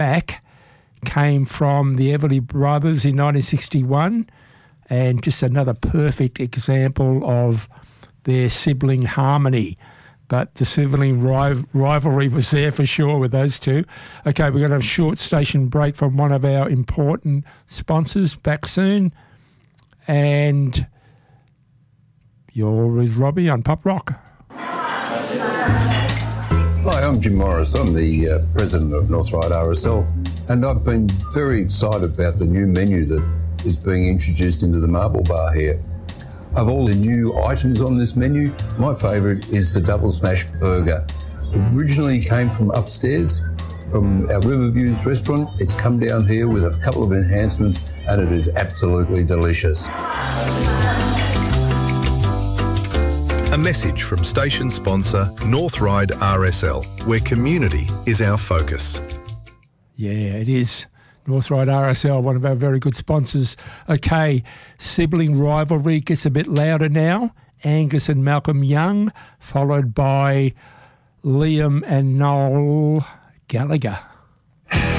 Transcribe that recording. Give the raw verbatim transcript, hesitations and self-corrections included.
back came from the Everly Brothers in nineteen sixty-one, and just another perfect example of their sibling harmony. But the sibling riv- rivalry was there for sure with those two. Okay, we're going to have a short station break from one of our important sponsors. Back soon. And you're with Robbie on Pop Rock. Hi, I'm Jim Morris. I'm the uh, president of North Ryde R S L, and I've been very excited about the new menu that is being introduced into the Marble Bar here. Of all the new items on this menu, my favourite is the Double Smash Burger. It originally came from upstairs, from our Riverviews restaurant. It's come down here with a couple of enhancements, and it is absolutely delicious. A message from station sponsor North Ryde R S L, where community is our focus. Yeah, it is. North Ryde R S L, one of our very good sponsors. Okay, sibling rivalry gets a bit louder now. Angus and Malcolm Young, followed by Liam and Noel Gallagher.